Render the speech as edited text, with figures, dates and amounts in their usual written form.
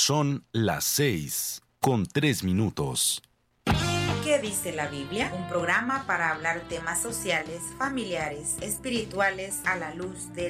Son las 6:03. ¿Qué dice la Biblia? Un programa para hablar temas sociales, familiares, espirituales a la luz de